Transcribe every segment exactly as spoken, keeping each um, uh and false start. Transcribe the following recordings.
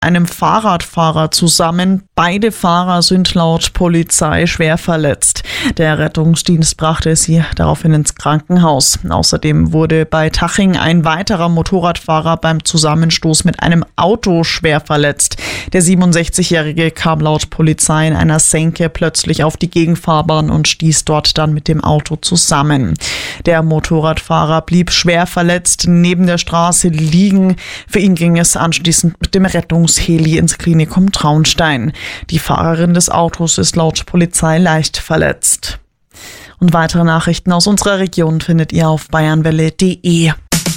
einem Fahrradfahrer zusammen. Beide Fahrer sind laut Polizei schwer verletzt. Der Rettungsdienst brachte sie daraufhin ins Krankenhaus. Außerdem wurde bei Taching ein weiterer Motorradfahrer beim Zusammenstoß mit einem Auto schwer verletzt. Der siebenundsechzigjährige kam laut Polizei in einer Senke plötzlich auf die Gegenfahrbahn und stieß dort dann mit dem Auto zusammen. Der Motorradfahrer blieb schwer verletzt neben der Straße liegen. Für ihn ging es anschließend mit dem Rettungsheli ins Klinikum Traunstein. Die Fahrerin des Autos ist laut Polizei leicht verletzt. Und weitere Nachrichten aus unserer Region findet ihr auf bayernwelle punkt de.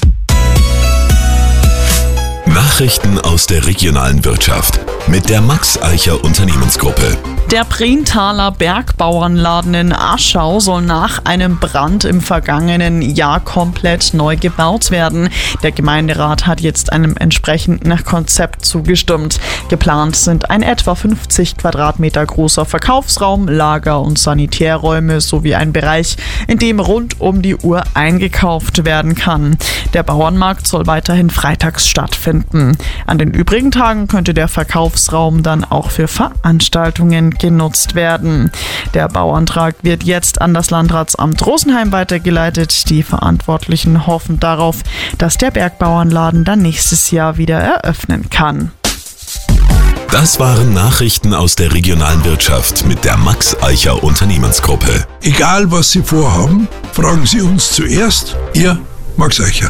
Nachrichten aus der regionalen Wirtschaft mit der Max Eicher Unternehmensgruppe. Der Prientaler Bergbauernladen in Aschau soll nach einem Brand im vergangenen Jahr komplett neu gebaut werden. Der Gemeinderat hat jetzt einem entsprechenden Konzept zugestimmt. Geplant sind ein etwa fünfzig Quadratmeter großer Verkaufsraum, Lager- und Sanitärräume sowie ein Bereich, in dem rund um die Uhr eingekauft werden kann. Der Bauernmarkt soll weiterhin freitags stattfinden. An den übrigen Tagen könnte der Verkaufsraum dann auch für Veranstaltungen genutzt werden. Der Bauantrag wird jetzt an das Landratsamt Rosenheim weitergeleitet. Die Verantwortlichen hoffen darauf, dass der Bergbauernladen dann nächstes Jahr wieder eröffnen kann. Das waren Nachrichten aus der regionalen Wirtschaft mit der Max Eicher Unternehmensgruppe. Egal was Sie vorhaben, fragen Sie uns zuerst. Ihr Max Eicher.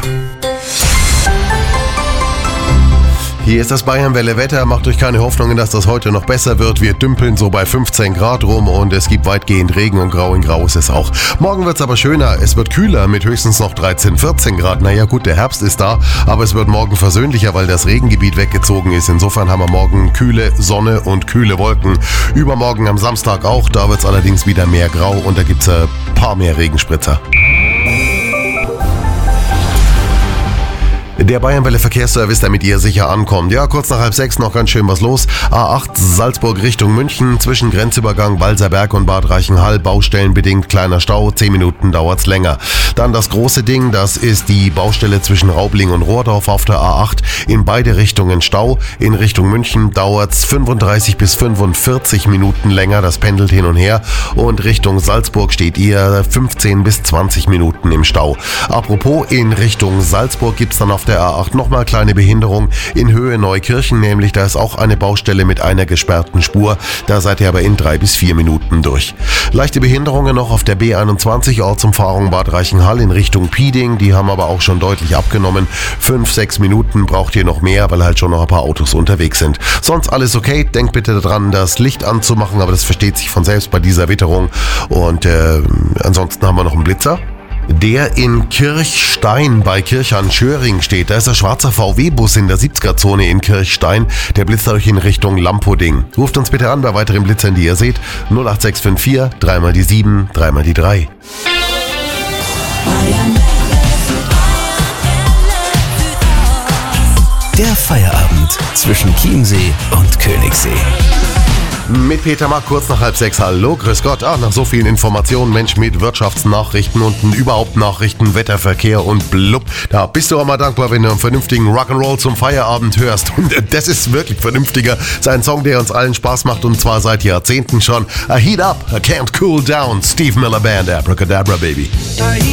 Hier ist das Bayernwelle Wetter. Macht euch keine Hoffnungen, dass das heute noch besser wird. Wir dümpeln so bei fünfzehn Grad rum und es gibt weitgehend Regen und grau in grau ist es auch. Morgen wird es aber schöner. Es wird kühler mit höchstens noch dreizehn, vierzehn Grad. Naja gut, der Herbst ist da, aber es wird morgen versöhnlicher, weil das Regengebiet weggezogen ist. Insofern haben wir morgen kühle Sonne und kühle Wolken. Übermorgen am Samstag auch. Da wird es allerdings wieder mehr grau und da gibt es ein paar mehr Regenspritzer. Der Bayernwelle Verkehrsservice, damit ihr sicher ankommt. Ja, kurz nach halb sechs noch ganz schön was los. A acht Salzburg Richtung München, zwischen Grenzübergang Walserberg und Bad Reichenhall, baustellenbedingt kleiner Stau, zehn Minuten dauert's länger. Dann das große Ding, das ist die Baustelle zwischen Raubling und Rohrdorf auf der A acht. In beide Richtungen Stau. In Richtung München dauert's fünfunddreißig bis fünfundvierzig Minuten länger, das pendelt hin und her. Und Richtung Salzburg steht ihr fünfzehn bis zwanzig Minuten im Stau. Apropos, in Richtung Salzburg gibt's dann auf der A acht nochmal kleine Behinderung in Höhe Neukirchen, nämlich da ist auch eine Baustelle mit einer gesperrten Spur. Da seid ihr aber in drei bis vier Minuten durch. Leichte Behinderungen noch auf der B einundzwanzig, Ortsumfahrung Bad Reichenhall in Richtung Pieding. Die haben aber auch schon deutlich abgenommen. Fünf, sechs Minuten braucht ihr noch mehr, weil halt schon noch ein paar Autos unterwegs sind. Sonst alles okay. Denkt bitte daran, das Licht anzumachen, aber das versteht sich von selbst bei dieser Witterung. Und äh, ansonsten haben wir noch einen Blitzer. Der in Kirchstein bei Kirchhahn-Schöring steht. Da ist ein schwarzer V W-Bus in der siebziger-Zone in Kirchstein. Der blitzt euch in Richtung Lampoding. Ruft uns bitte an bei weiteren Blitzern, die ihr seht. null acht sechs fünf vier, dreimal die sieben, dreimal die drei. Der Feierabend zwischen Chiemsee und Königssee. Mit Peter Mack kurz nach halb sechs. Hallo, grüß Gott. Ach, nach so vielen Informationen, Mensch, mit Wirtschaftsnachrichten und überhaupt Nachrichten, Wetterverkehr und blub. Da bist du auch mal dankbar, wenn du einen vernünftigen Rock'n'Roll zum Feierabend hörst. Und das ist wirklich vernünftiger. Das ist ein Song, der uns allen Spaß macht und zwar seit Jahrzehnten schon. A Heat Up, I Can't Cool Down, Steve Miller Band, Abracadabra Baby.